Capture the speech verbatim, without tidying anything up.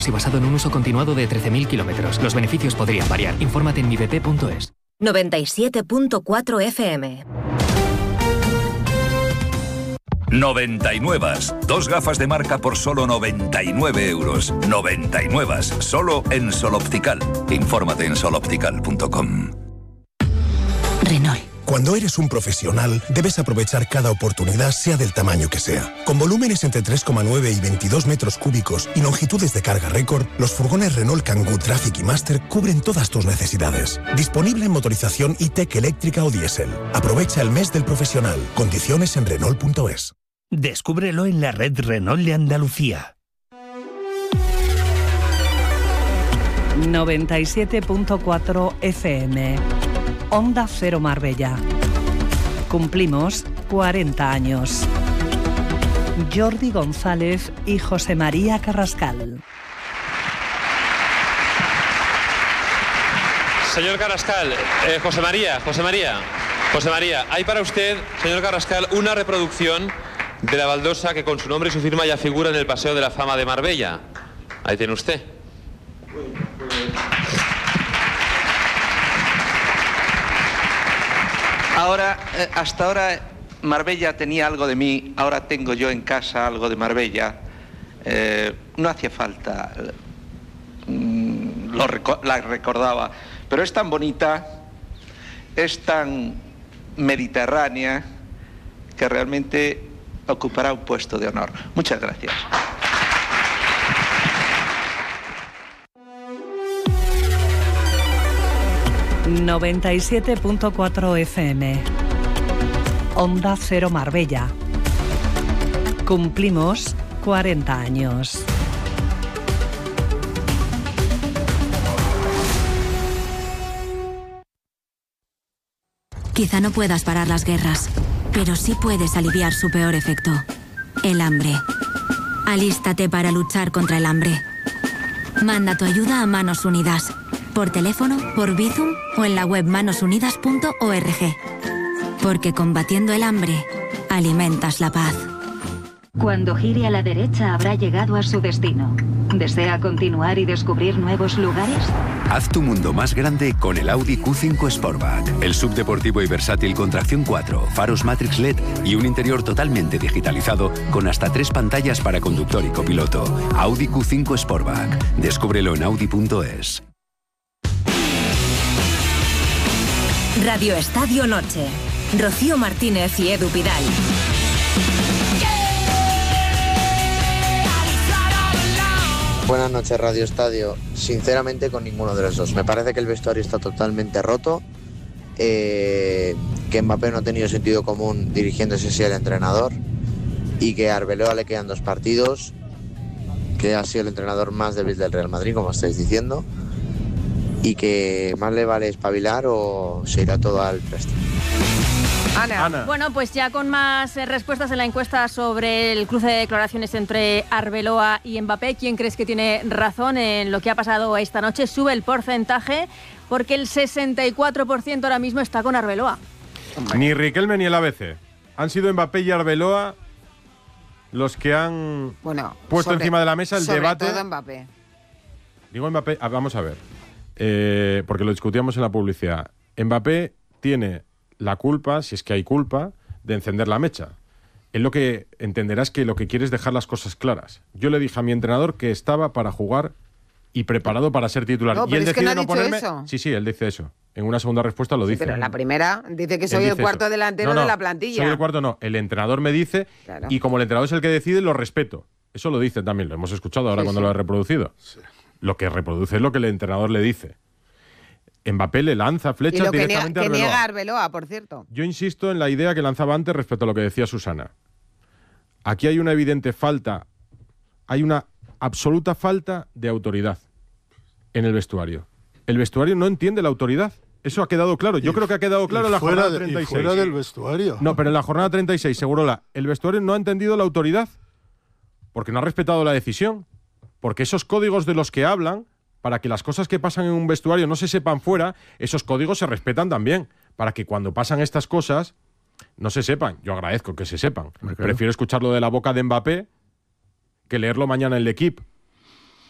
y basado en un uso continuado de trece mil kilómetros. Los beneficios podrían variar. Infórmate en mi b p punto es. noventa y siete punto cuatro F M. noventa y nueve. Dos gafas de marca por solo noventa y nueve euros. noventa y nueve. Solo en Sol Optical. Infórmate en sol optical punto com. Renault. Cuando eres un profesional, debes aprovechar cada oportunidad, sea del tamaño que sea. Con volúmenes entre tres coma nueve y veintidós metros cúbicos y longitudes de carga récord, los furgones Renault Kangoo Traffic y Master cubren todas tus necesidades. Disponible en motorización E-Tech eléctrica o diésel. Aprovecha el mes del profesional. Condiciones en Renault punto es. Descúbrelo en la red Renault de Andalucía. noventa y siete punto cuatro F M. Onda Cero Marbella. Cumplimos cuarenta años. Jordi González y José María Carrascal. Señor Carrascal, eh, José María, José María, José María, hay para usted, señor Carrascal, una reproducción de la baldosa que con su nombre y su firma ya figura en el Paseo de la Fama de Marbella. Ahí tiene usted. Ahora, eh, hasta ahora Marbella tenía algo de mí, ahora tengo yo en casa algo de Marbella. Eh, no hacía falta, eh, lo reco- la recordaba, pero es tan bonita, es tan mediterránea, que realmente ocupará un puesto de honor. Muchas gracias. noventa y siete punto cuatro F M. Onda Cero Marbella. Cumplimos cuarenta años. Quizá no puedas parar las guerras, pero sí puedes aliviar su peor efecto, el hambre. Alístate para luchar contra el hambre. Manda tu ayuda a Manos Unidas, por teléfono, por Bizum o en la web manos unidas punto org. Porque combatiendo el hambre, alimentas la paz. Cuando gire a la derecha habrá llegado a su destino. ¿Desea continuar y descubrir nuevos lugares? Haz tu mundo más grande con el Audi Q cinco Sportback. El subdeportivo y versátil con tracción cuatro, faros Matrix L E D y un interior totalmente digitalizado con hasta tres pantallas para conductor y copiloto. Audi Q cinco Sportback. Descúbrelo en audi punto es. Radio Estadio Noche. Rocío Martínez y Edu Pidal. Buenas noches, Radio Estadio. Sinceramente, con ninguno de los dos. Me parece que el vestuario está totalmente roto, eh, que Mbappé no ha tenido sentido común dirigiéndose así al entrenador y que a Arbeloa le quedan dos partidos, que ha sido el entrenador más débil del Real Madrid, como estáis diciendo, y que más le vale espabilar o se irá todo al préstamo. Ana. Ana. Bueno, pues ya con más eh, respuestas en la encuesta sobre el cruce de declaraciones entre Arbeloa y Mbappé, ¿quién crees que tiene razón en lo que ha pasado esta noche? Sube el porcentaje porque el sesenta y cuatro por ciento ahora mismo está con Arbeloa. Ni Riquelme ni el A B C. Han sido Mbappé y Arbeloa los que han bueno, puesto sobre, encima de la mesa el sobre debate. Todo Mbappé. Digo Mbappé, ah, vamos a ver, eh, porque lo discutíamos en la publicidad. Mbappé tiene la culpa, si es que hay culpa, de encender la mecha. Él lo que entenderás que lo que quiere es dejar las cosas claras. Yo le dije a mi entrenador que estaba para jugar y preparado para ser titular. No, y él pero es que no decide ha no dicho ponerme. eso. Sí, sí, él dice eso. En una segunda respuesta lo Sí, dice. pero en la primera dice que soy Él el dice cuarto eso. delantero No, no, de la plantilla. Soy el cuarto, no. El entrenador me dice, Claro. y como el entrenador es el que decide, lo respeto. Eso lo dice también, lo hemos escuchado ahora Sí, cuando sí. lo he reproducido. Sí. Lo que reproduce es lo que el entrenador le dice. Mbappé le lanza Y flechas lo que, directamente niega, a que Arbeloa. niega Arbeloa, por cierto. Yo insisto en la idea que lanzaba antes respecto a lo que decía Susana. Aquí hay una evidente falta, hay una absoluta falta de autoridad en el vestuario. El vestuario no entiende la autoridad. Eso ha quedado claro. Yo Y creo que ha quedado claro en la fuera jornada de- treinta y seis. Y fuera del vestuario. No, pero en la jornada treinta y seis, Segurola, el vestuario no ha entendido la autoridad porque no ha respetado la decisión. Porque esos códigos de los que hablan, para que las cosas que pasan en un vestuario no se sepan fuera, esos códigos se respetan también. Para que cuando pasan estas cosas no se sepan. Yo agradezco que se sepan. Claro. Prefiero escucharlo de la boca de Mbappé que leerlo mañana en el equipo